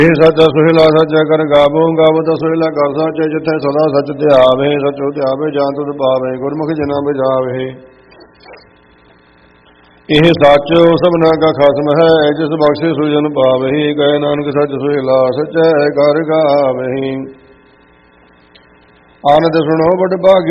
ਇਹ ਸੱਚ ਸੁਹਿਲਾ ਸੱਚ ਕਰ ਗਾਵੋ ਗਾਵਤ ਸੁਹਿਲਾ ਕਰ ਸੱਚ ਜਿੱਥੇ ਸਦਾ ਸੱਚ ਧਿਆਵੇ ਸਚੋ ਧਿਆਵੇ ਜਾਂ ਤੁਧ ਪਾਵੇ ਗੁਰਮੁਖ ਜਨਾਂ ਬਜਾਵੇ। ਇਹ ਸੱਚ ਸਭਨਾ ਕਾ ਖਸਮ ਹੈ ਜਿਸ ਬਖਸ਼ੇ ਸੁਜਨ ਪਾਵਹੀ ਕਹੇ ਨਾਨਕ ਸੱਚ ਸੁਹਿਲਾ ਸੱਚੈ ਕਰ ਗਾਵਹੀ। ਆਨੰਦ ਸੁਣੋ ਬੜ ਭਾਗੀ